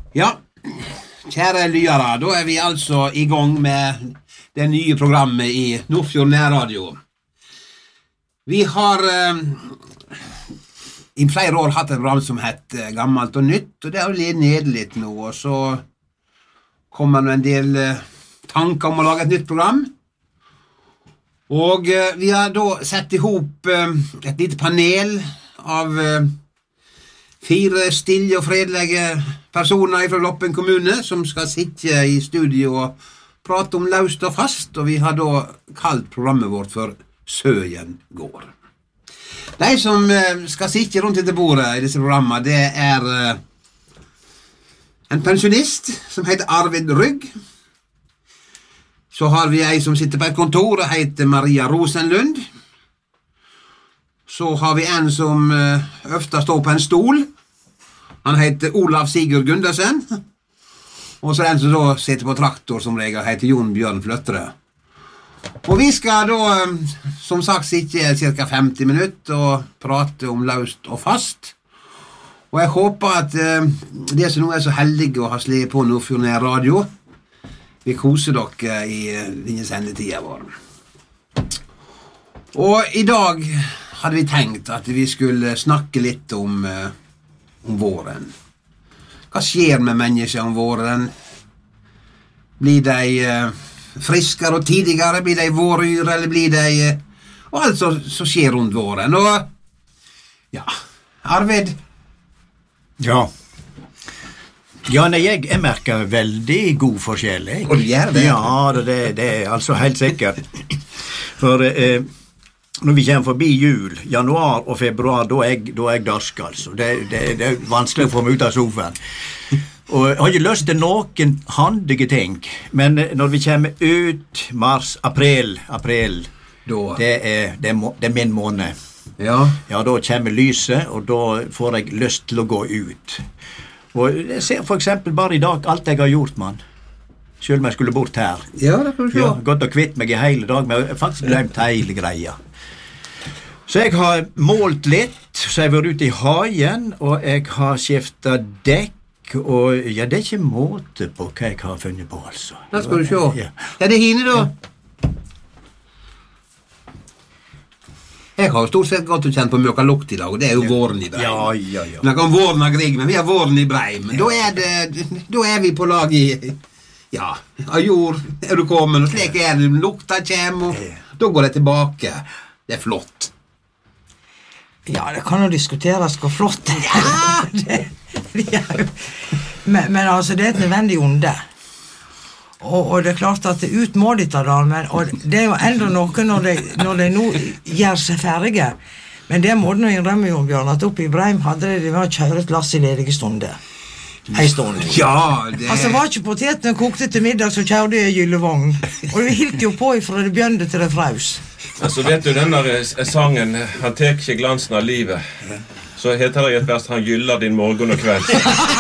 Ja, kjære lyere, da vi altså I gang med det nye programmet I Nordfjord Nærradio. Vi har I flere år hatt et program som heter Gammalt og Nytt, og det har litt ned litt nå, og så kommer det en del tanker om å lage et nytt program. Og vi har da sett ihop et lite panel av 4 stille og fredelige personer fra Gloppen kommune som skal sitte I studio og prate om løst og fast, og vi har da kalt programmet vårt for Søyen gård. De som skal sitte rundt dette bordet I disse programmene, det en pensjonist som heter Arvid Rygg. Så har vi en som sitter på et kontor og heter Maria Rosenlund. Så har vi en som ofte står på en stol. Han heter Olav Sigurd Gundersen. Og så en som da sitter på traktor som regel heter Jon Bjørn Fløttere. Og vi skal da, som sagt, sitte cirka 50 minutter og prate om løst og fast. Og jeg håper at det som nå så heldige å ha slet på Nordfjord Nærradio, vi koser dere I denne sendetiden vår. Og I dag hadde vi tenkt at vi skulle snakke litt om våren. Hva skjer med mennesker om våren? Blir de friskere og tidligere? Blir de våryr, eller blir de og alt som skjer rundt våren? Og ja, Arvid? Ja, nei, jeg merker veldig god forskjell. Og du gjør det? Ja, det altså helt sikkert. For når vi kommer forbi jul, januar og februar, da jeg darsk, altså. Det vanskelig å få meg ut av sofaen. Og jeg har ikke lyst til noen handige ting, men når vi kommer ut mars, april, det er min måned. Ja, da kommer lyset, og da får jeg lyst til å gå ut. Og jeg ser for eksempel bare I dag alt jeg har gjort, mann. Selv om jeg skulle bort her. Ja, det kan du se. Ja, gått og kvitt meg I hele dag, men jeg har faktisk glemt hele greia. Så jeg har målt litt, så jeg har vært ute I hagen, og jeg har skiftet dekk, og ja, det ikke måte på hva jeg har funnet på, altså. Da skal du se. Ja. Ja, det hine da. Ja. Jeg har stort sett gått og kjent på møka lukt I dag, og det jo våren I Breim. Ja. Men kan våren av Grieg, men vi har våren I Breim. Ja. Da vi på lag I, ja, av jord, du kommet, og slik det, lukta kommer, og da går det tilbake. Det flott. Ja, det kan jo diskuteres hvor flott det men altså, det et nødvendig onde. Og det klart at det må de ta da, og det jo enda noe når de nå gjør seg ferdige. Men det må de nå innrømme, Jon Bjørn, at oppe I Breim hadde de med å kjøre et lass I ledige stunder. En stund. Ja, det... Altså, var ikke potetene kokte til middag, så kjørte de I gyllevogn. Og vi hilt jo på ifra det bjønde til det fraus. Altså, vet du, den der sangen, han tek ikke glansen av livet, så heter det I et vers, han gyller din morgen og kveld.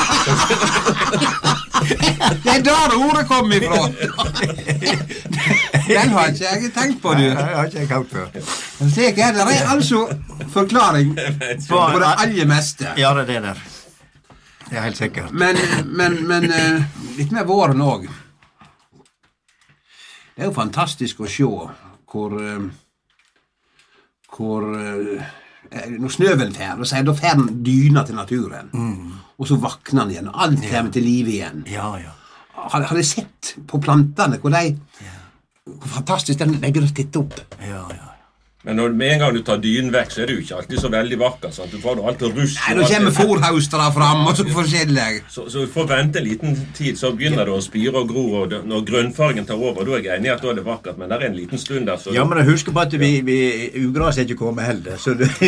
Det der ordet kom ifra. Den har ikke jeg tenkt på, du. Nei, jeg har ikke jeg tenkt på. Men slik det altså forklaring på det aller meste. Ja, det der. Det helt sikkert. Men litt med våren også. Det jo fantastisk å se hvor når snøven fer, og så da fer den dyna til naturen. Og så vakner den igjen, og alt kommer til liv igjen. Ja. Har du sett på plantene, hvor fantastisk de grøtter opp? Ja. Men med en gang du tar dynen vekk, så det jo ikke alltid så veldig vakker, sant? Du får alt rusk. Nei, nå kommer forhaustere fram, og så forskjellig. Så du får vente en liten tid, så begynner det å spire og gro, og når grønnfargen tar over, da jeg enig I at da det vakkert, men det en liten stund der, så... Ja, men jeg husker på at ugras ikke kommet heller, så det...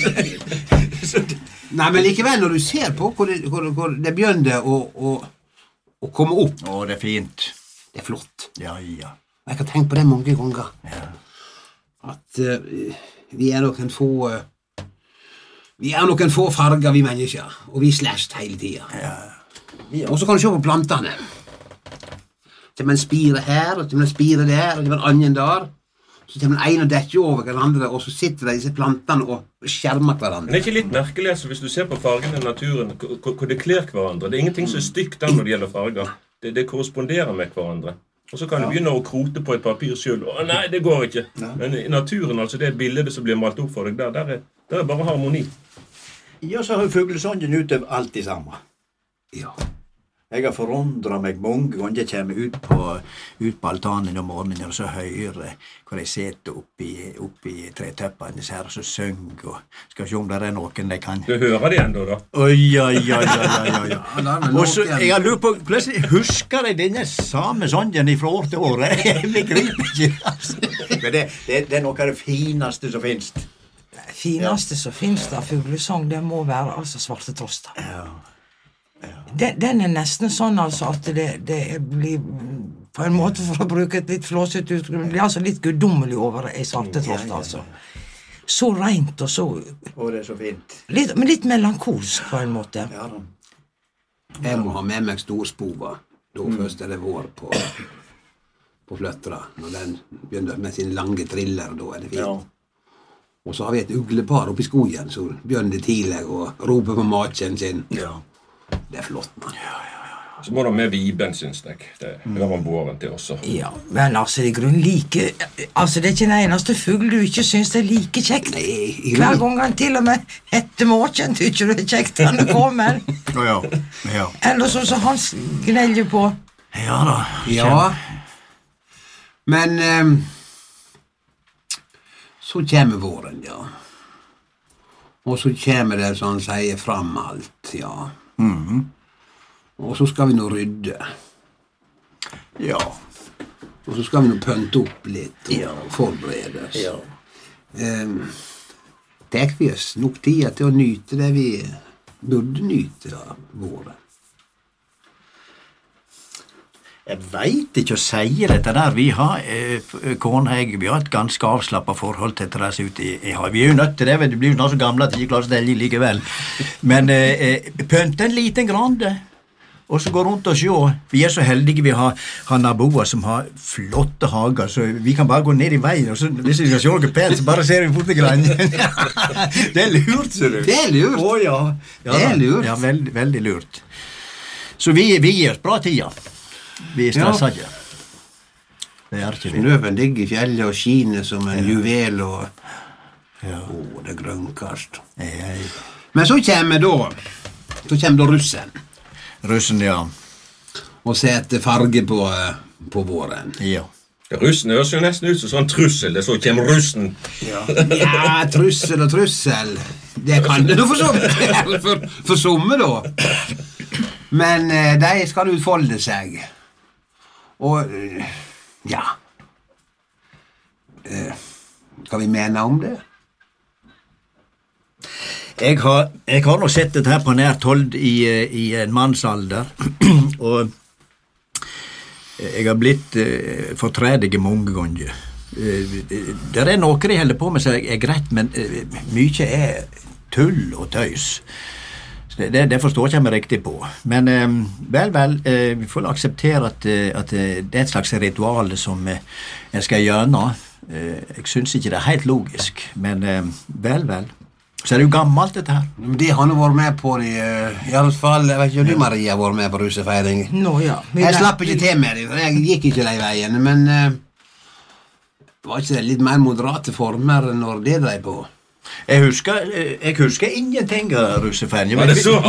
Nei, men likevel, når du ser på hvor det begynner å komme opp... Å, det fint. Det flott. Ja. Jeg har tenkt på det mange ganger. Ja. At vi noen få farger, vi mennesker, og vi slasht hele tiden. Ja. Og så kan du se på plantene. Det en spire her, og det en spire der, og det en annen der. Så kommer den ene og dekker over hverandre, og så sitter disse plantene og skjermer hverandre. Men det ikke litt merkelig, altså, hvis du ser på fargene i naturen, hvor det kler hverandre. Det ingenting som stygt der når det gjelder farger. Det korresponderer med hverandre. Og så kan du begynne å krote på et papir selv. Å nei, det går ikke. Men i naturen, altså det bildet som blir malt opp for deg, der bare harmoni. Ja, så har fuglesongen ute alltid sammen. Ja. Jeg har forundret meg mange ganger jeg kommer ut på altanen om morgenen og så hører hvor jeg sitter oppi treteppene her og så synger og skal se om det noen jeg kan. Du hører det enda da? Ja. Og så jeg har lurt på, plutselig husker jeg denne samme songen fra år til år. Jeg begriper ikke. Altså. Men det noe av det fineste som finnes. Det fineste som finnes av fuglesang, det må være altså Svarte Trost. Ja. Den nesten sånn altså at det blir på en måte for å bruke et litt flåset uttrykk, det blir altså litt guddommelig over ei Svarte Trost altså. Så rent og så... Og det så fint. Men litt melankolsk på en måte. Ja da. Jeg må ha med meg storspova. Da først det vår på Fløttra. Når den begynner med sin lange triller, da det fint. Ja. Og så har vi et uglepar oppi skogen, så begynner tidlig å rope på maken sin. Ja. Det flott, man. Så må du med Viben, synes jeg. Det var man båren til også. Ja, men altså, i grunnen like... Altså, det ikke den eneste fugl du ikke synes det like kjekt. Nei, Hver gang han til og med heter måken, du ikke det kjekt han kommer. Ja. Eller så han gnelger på. Ja da. Ja. Men... så kommer våren, ja. Og så kommer det sånn sier fram alt, ja. Og så skal vi nå rydde. Ja. Og så skal vi nå pønte opp litt og forberede oss. Ja. Tek vi oss nok tid til å nyte det vi burde nyte av våren. Jeg vet ikke å si dette der. Vi har, kone og jeg, vi har et ganske avslappet forhold til det der ute i havet. Vi jo nødt til det, det blir jo snart så gamle at vi ikke klarer å stelle likevel. Men pønte en liten grande, og så gå rundt og se. Vi så heldige vi har naboer som har flotte hager, så vi kan bare gå ned i veien, og så, hvis vi skal se noe pent, så bare ser vi fort i grannen. Det lurt, ser du. Det lurt. Ja, det lurt. Ja, veldig, veldig lurt. Så vi gir oss bra tida. Vi stresser ikke. Det ikke vi. Snøven ligger i fjellet og skiner som en juvel og... det grønkast. Men så kommer da russen. Russen, ja. Og setter farge på våren. Ja. Russen høres jo nesten ut som sånn trussel, det så kommer russen. Ja, trussel og trussel. Det kan det for så vidt være for somme da. Men de skal utfolde seg. Og, ja. Hva vi mener om det? Jeg har nå sett dette her på nært hold i en mannsalder, og jeg har blitt fortredige mange ganger. Det noe de holder på med som er greit, men mye tull og tøys. Det forstår ikke jeg meg riktig på. Men vi får akseptere at det er et slags ritual som jeg skal gjøre. Jeg synes ikke det er helt logisk, men vel. Så er det jo gammelt dette her. Det har nå vært med på det, i alle fall, jeg vet ikke om du, Maria, har vært med på russefeiring. Nå, ja. Jeg slapp ikke til med det, for jeg gikk ikke de veien, men var ikke det litt mer moderate former når det drev på? Jeg husker ingenting av russefeiring. Var det så?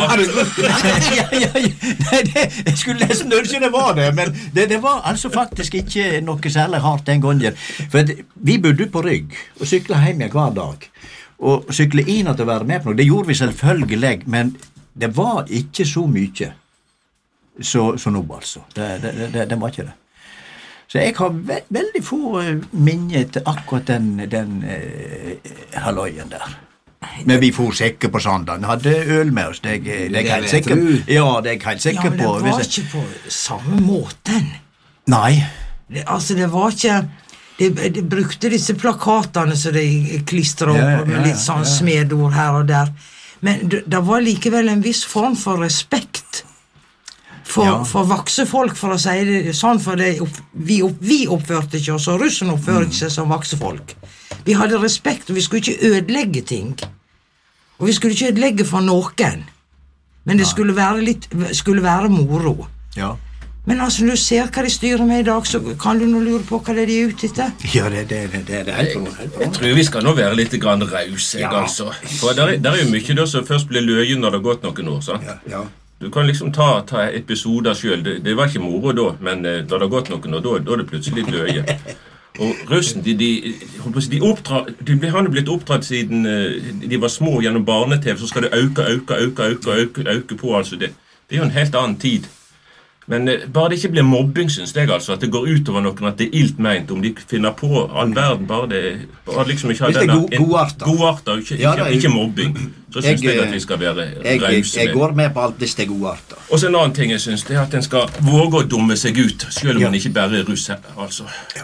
Jeg skulle nesten ønske det var det, men det var altså faktisk ikke noe særlig hardt den gangen. For vi bodde på Rygg og syklet hjem hver dag. Og sykle inn at å være med på noe, det gjorde vi selvfølgelig, men det var ikke så mye så nå, altså. Det var ikke det. Så jeg har veldig få minner til akkurat den halvøyen der. Men vi får sikker på Sandalen, hadde øl med oss, det er helt sikker. Ja, det er helt sikker på. Ja, men det var ikke på samme måten. Nei. Det var ikke... De brukte disse plakatene som de klistret opp med litt sånn smedord her og der. Men det var likevel en viss form for respekt for vakse folk, for å si det sånn, for vi oppførte ikke oss, og russen oppførte seg som vakse folk. Vi hadde respekt, og vi skulle ikke ødelegge ting. Og vi skulle ikke ødelegge for noen. Men det skulle være moro. Ja. Men altså, når du ser hva de styrer med i dag, så kan du nå lure på hva det er de er ute etter. Ja, det er helt bra. Jeg tror vi skal nå være litt grann raus, altså. For der er jo mye da som først blir løye når det har gått noen år, sant? Ja. Du kan liksom ta episoder selv. Det var ikke moro da, men da det har gått noen år, da er det plutselig litt løye. Og russen, de har blitt oppdratt siden de var små gjennom barne-TV, så skal det øke på, altså. Det er jo en helt annen tid. Men bare det ikke blir mobbing, synes jeg, altså, at det går utover noen, at det er ilt meint, om de finner på all verden, bare liksom ikke ha denne godarter, ikke mobbing. Så synes jeg at vi skal være rause. Jeg går med på alt hvis det er godarter. Og så en annen ting jeg synes, det er at en skal våge å dumme seg ut, selv om en ikke bare er russ, altså.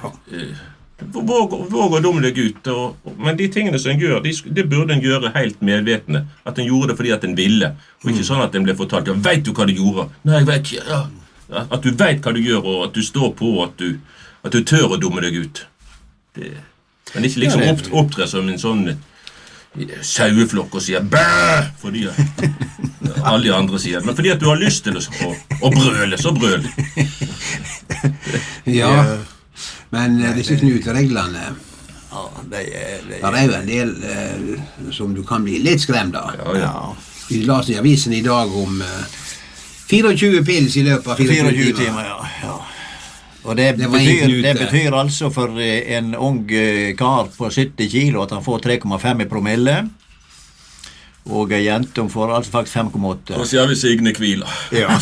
Våge å dumme deg ut, men de tingene som en gjør, det burde en gjøre helt medvetende, at en gjorde det fordi at en ville, og ikke sånn at en ble fortalt, ja, vet du hva du gjorde? Nei, jeg vet ikke, ja. At du vet hva du gjør, og at du står på, at du tør å dumme deg ut. Men ikke liksom opptre som en sånn saueflokk og sier bæ, fordi alle de andre sier, men fordi at du har lyst til å brøle, så brøl. Ja, men disse knutereglene, det er jo en del som du kan bli litt skremt av. Ja. Vi las i avisen i dag om 24 pils i løpet av 24 timer. Ja. Og det betyr altså for en ung kar på 70 kilo at han får 3,5 i promille, og en jente får altså faktisk 5,8. Og så har vi Signe Kvila. Ja.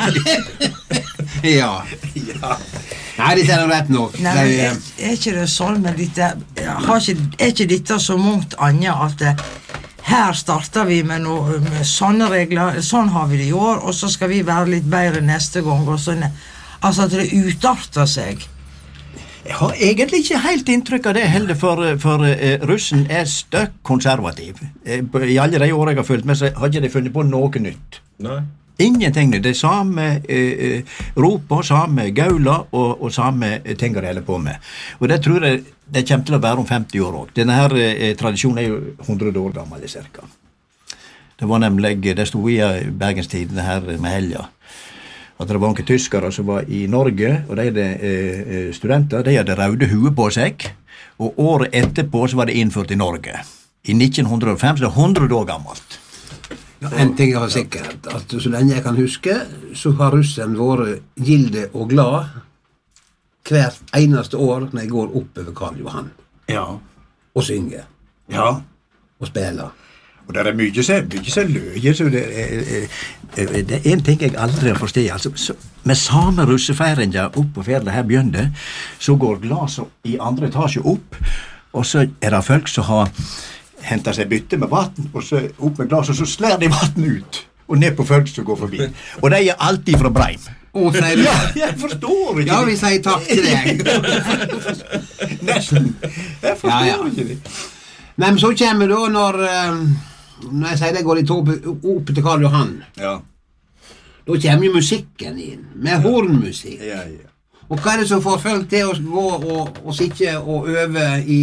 Ja. Nei, dette er noe rett nok. Nei, men er ikke det sånn med dette, er ikke dette så mångt annet at her starter vi med sånne regler, sånn har vi det i år, og så skal vi være litt bedre neste gang, og sånn, altså at det utarter seg. Jeg har egentlig ikke helt inntrykk av det heller, for russen er støkk konservativ. I alle de årene jeg har fulgt med, så har ikke de funnet på noe nytt. Nei. Ingenting nytt. Det er samme roper, samme gauler og samme ting de holder på med. Og det tror jeg det kommer til å være om 50 år også. Denne her tradisjonen er jo 100 år gammel i cirka. Det var nemlig, det stod i Bergenstidene her med helga, at det var noen tyskere som var i Norge, og de hadde studenter, de hadde røde hue på seg, og året etterpå så var det innført i Norge. I 1905, så det er 100 år gammelt. Ja, en ting jeg har sikkert, at så lenge jeg kan huske, så har russen vært gilde og glad hvert eneste år når jeg går opp over Karl Johan. Ja. Og synger. Ja. Og spiller. Og det er mye så løye, så det er en ting jeg aldri har forstått. Altså, med samme russefeiringa opp på fjellet her begynner, så går glaset i andre etasje opp, og så er det folk som har hentet seg bytte med vatten, og så opp med glaset, og så slår de vatten ut, og ned på folk som går forbi. Og de er alltid fra Breim. Sier ja, jeg forstår ikke. Ja, vi sier takk til deg. Nesten. Jeg forstår ikke det. Nei, men så kommer da når jeg sier det går litt opp til Karl Johan. Ja. Da kommer jo musikken inn, med hornmusikk. Ja. Og hva er det som får folk til å gå og sitte og øve i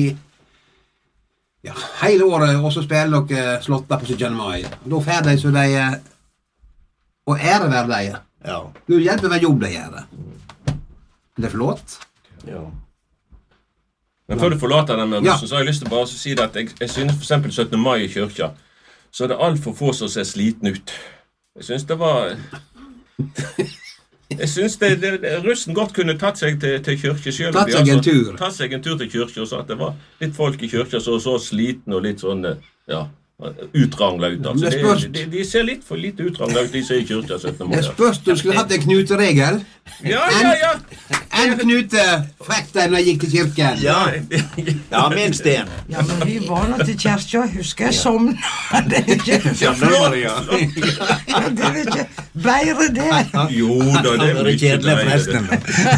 hele året, og så spiller dere slotter på 17. mai. Da får de så de og æreverdige de. Ja. Gud hjelper hva jobb de gjør. Det er flott. Ja. Men før du forlater den med russen, så har jeg lyst til bare å si det at jeg synes for eksempel 17. mai i kyrkja, så er det alt for få som ser sliten ut. Jeg synes det var... Jeg synes russen godt kunne tatt seg til kyrkja selv. Tatt seg en tur. Tatt seg en tur til kyrkja, og så at det var litt folk i kyrkja så sliten og litt sånn, utrangla ut. Altså. De ser litt for lite utrangla ut, de ser i kyrkja 17. mai. Det spørs du skulle hatt en knuteregel. Ja. En knute frekk deg når jeg gikk til kirken. Ja, minst en. Ja, men vi var nå til kyrkja, husker jeg somna. Det er ikke... Det er ikke bedre det. Jo da, det er ikke kjedelig forresten.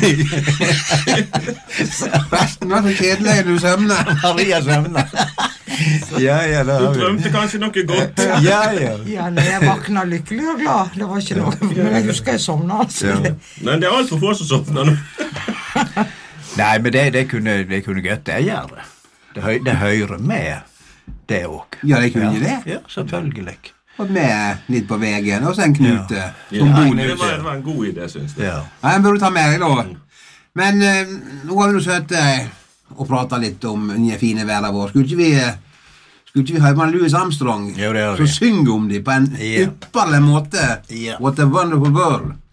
Forresten var så kjedelig du søvner. Maria søvner. Ja, det Du har vi. drømte kanskje noe godt. Ja. Ja, når jeg vakna lykkelig og glad. Det var ikke noe, men jeg husker jeg sovna. Altså. Ja. Nei, det er alt for få som sovner nå. Nei, men det kunne godt jeg gjøre. Det hører med, det òg. Ja, det kunne det. Ja, selvfølgelig. Og med litt på veien, og så en knute. Ja, Som det bonus. var en god idé, synes jeg. Ja. Ja, den burde du ta med deg da. Men nå har vi nå sittet og pratet litt om den fine verden vår. Skulle ikke vi høre med Louis Armstrong Jo, det har som vi. synger om det på en Ja. ypperlig måte? Ja. What a wonderful world.